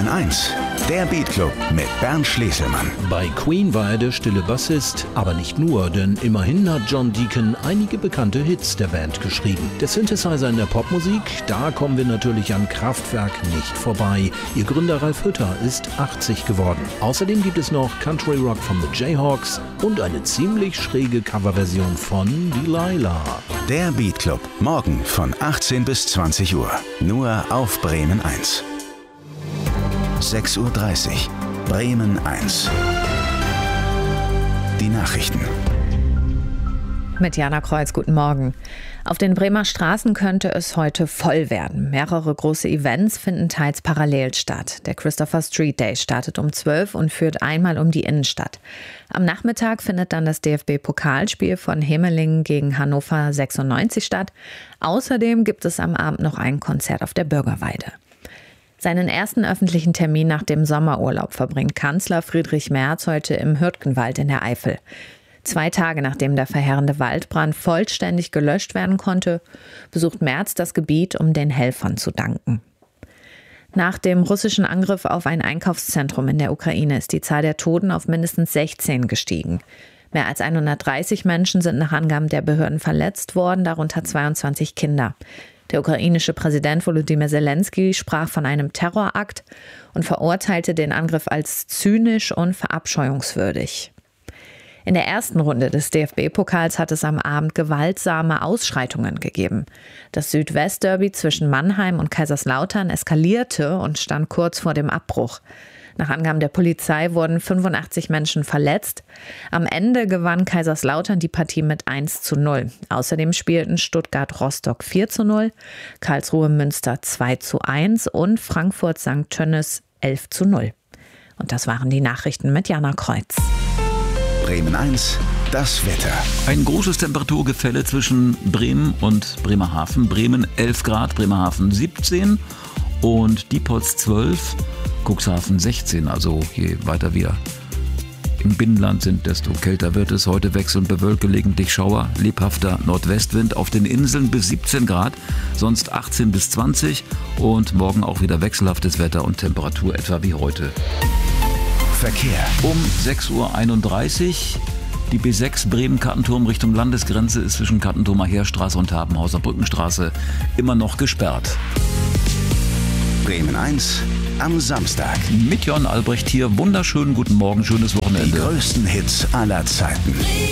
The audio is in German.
Bremen 1, der Beat Club mit Bernd Schleselmann. Bei Queen war er der stille Bassist, aber nicht nur, denn immerhin hat John Deacon einige bekannte Hits der Band geschrieben. Der Synthesizer in der Popmusik, da kommen wir natürlich an Kraftwerk nicht vorbei. Ihr Gründer Ralf Hütter ist 80 geworden. Außerdem gibt es noch Country Rock von The Jayhawks und eine ziemlich schräge Coverversion von Delilah. Der Beat Club, morgen von 18 bis 20 Uhr, nur auf Bremen 1. 6:30 Uhr, Bremen 1. Die Nachrichten. Mit Jana Kreuz, guten Morgen. Auf den Bremer Straßen könnte es heute voll werden. Mehrere große Events finden teils parallel statt. Der Christopher Street Day startet um 12 und führt einmal um die Innenstadt. Am Nachmittag findet dann das DFB-Pokalspiel von Hemelingen gegen Hannover 96 statt. Außerdem gibt es am Abend noch ein Konzert auf der Bürgerweide. Seinen ersten öffentlichen Termin nach dem Sommerurlaub verbringt Kanzler Friedrich Merz heute im Hürtgenwald in der Eifel. 2 Tage nachdem der verheerende Waldbrand vollständig gelöscht werden konnte, besucht Merz das Gebiet, um den Helfern zu danken. Nach dem russischen Angriff auf ein Einkaufszentrum in der Ukraine ist die Zahl der Toten auf mindestens 16 gestiegen. Mehr als 130 Menschen sind nach Angaben der Behörden verletzt worden, darunter 22 Kinder. Der ukrainische Präsident Volodymyr Zelensky sprach von einem Terrorakt und verurteilte den Angriff als zynisch und verabscheuungswürdig. In der ersten Runde des DFB-Pokals hat es am Abend gewaltsame Ausschreitungen gegeben. Das Südwest-Derby zwischen Mannheim und Kaiserslautern eskalierte und stand kurz vor dem Abbruch. Nach Angaben der Polizei wurden 85 Menschen verletzt. Am Ende gewann Kaiserslautern die Partie mit 1:0. Außerdem spielten Stuttgart-Rostock 4:0, Karlsruhe-Münster 2:1 und Frankfurt-St. Tönnes 11:0. Und das waren die Nachrichten mit Jana Kreuz. Bremen 1, das Wetter. Ein großes Temperaturgefälle zwischen Bremen und Bremerhaven. Bremen 11 Grad, Bremerhaven 17 und Diepholz 12, Cuxhaven 16. Also je weiter wir im Binnenland sind, desto kälter wird es. Heute wechselnd bewölkt, gelegentlich Schauer, lebhafter Nordwestwind. Auf den Inseln bis 17 Grad, sonst 18 bis 20 und morgen auch wieder wechselhaftes Wetter und Temperatur etwa wie heute. Verkehr. Um 6:31 Uhr. Die B6 Bremen-Kattenturm Richtung Landesgrenze ist zwischen Kattenturmer Heerstraße und Habenhauser Brückenstraße immer noch gesperrt. Bremen 1 am Samstag. Mit Jon Albrecht hier. Wunderschönen guten Morgen, schönes Wochenende. Die größten Hits aller Zeiten.